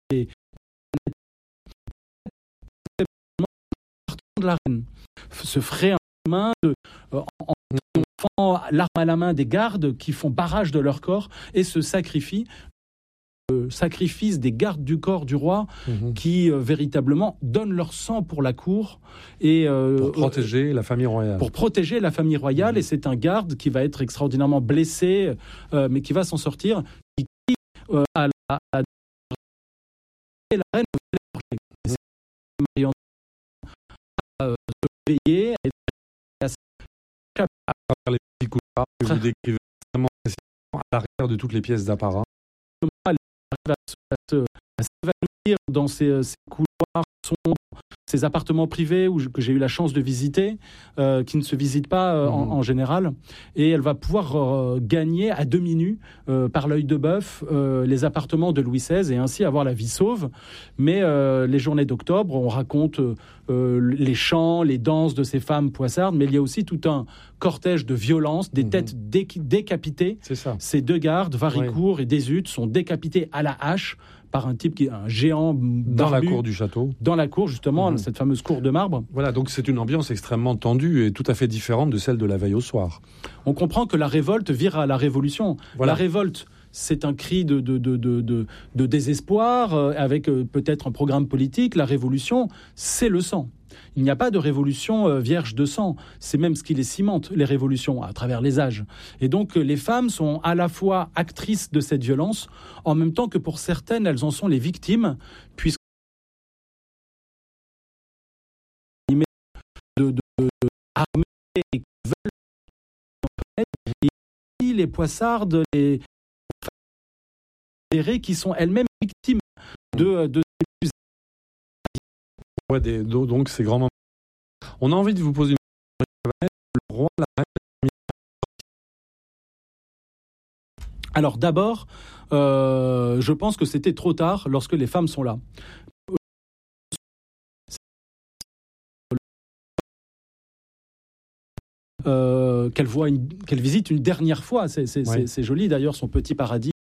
des de la reine se ferait un chemin en enfant, l'arme à la main des gardes qui font barrage de leur corps et se sacrifient. Sacrifice des gardes du corps du roi qui véritablement donnent leur sang pour la cour et pour protéger la famille royale. Pour protéger la famille royale, et c'est un garde qui va être extraordinairement blessé, mais qui va s'en sortir. Qui crie à la reine se réveiller à travers les petits couloirs que vous décrivez extrêmement précisément à l'arrière de toutes les pièces d'apparat. Elle arrive à s'évanouir dans ces couloirs sombres, ces appartements privés que j'ai eu la chance de visiter, qui ne se visitent pas en général. Et elle va pouvoir gagner à demi nue, par l'œil de bœuf, les appartements de Louis XVI et ainsi avoir la vie sauve. Mais les journées d'octobre, on raconte les chants, les danses de ces femmes poissardes, mais il y a aussi tout un cortège de violence, des têtes décapitées. C'est ça. Ces deux gardes, Varicourt et Deshuttes, sont décapités à la hache par un type qui est un géant barbu, dans la cour du château. Dans la cour, justement, cette fameuse cour de marbre. Voilà, donc c'est une ambiance extrêmement tendue et tout à fait différente de celle de la veille au soir. On comprend que la révolte vire à la révolution. Voilà. La révolte, c'est un cri de désespoir, avec peut-être un programme politique. La révolution, c'est le sang. Il n'y a pas de révolution vierge de sang. C'est même ce qui les cimente, les révolutions, à travers les âges. Et donc, les femmes sont à la fois actrices de cette violence, en même temps que pour certaines, elles en sont les victimes, puisque armées qui veulent les poissardes, les qui sont elles-mêmes victimes de donc ces grands moments. On a envie de vous poser une question. Le roi, la reine. Alors d'abord, je pense que c'était trop tard lorsque les femmes sont là. Qu'elle visite une dernière fois. C'est joli d'ailleurs, son petit paradis